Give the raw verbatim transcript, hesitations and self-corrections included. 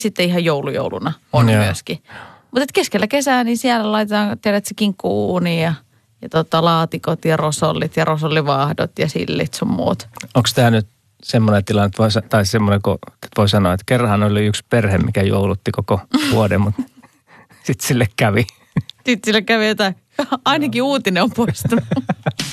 sitten ihan joulujouluna on Joo. myöskin. Mutta keskellä kesää, niin siellä laitetaan, tiedät, se kinkku-uuni ja, ja tota, laatikot ja rosollit ja rosollivahdot ja sillit sun muut. Onko tämä nyt semmoinen tilanne, että voi, tai semmoinen, että voi sanoa, että kerran oli yksi perhe, mikä joulutti koko vuoden, mutta sitten sille kävi. Sitten sille kävi jotain, ainakin uutinen on poistunut.